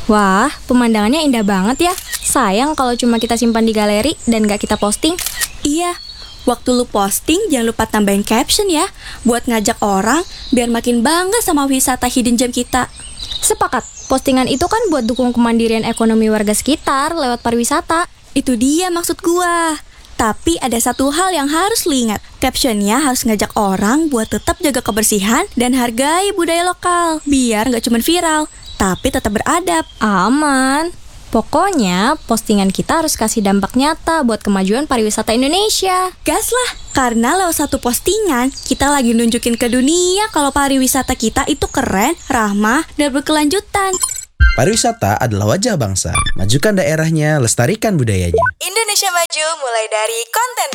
Wah, pemandangannya indah banget ya. Sayang kalau cuma kita simpan di galeri dan gak kita posting. Iya, waktu lu posting jangan lupa tambahin caption ya, buat ngajak orang biar makin bangga sama wisata hidden gem kita. Sepakat, postingan itu kan buat dukung kemandirian ekonomi warga sekitar lewat pariwisata. Itu dia maksud gua. Tapi ada satu hal yang harus lu ingat. Captionnya harus ngajak orang buat tetap jaga kebersihan dan hargai budaya lokal. Biar gak cuma viral, tapi tetap beradab. Aman. Pokoknya, postingan kita harus kasih dampak nyata buat kemajuan pariwisata Indonesia. Gas lah, karena lewat satu postingan, kita lagi nunjukin ke dunia kalau pariwisata kita itu keren, ramah, dan berkelanjutan. Pariwisata adalah wajah bangsa. Majukan daerahnya, lestarikan budayanya. Indonesia Maju mulai dari konten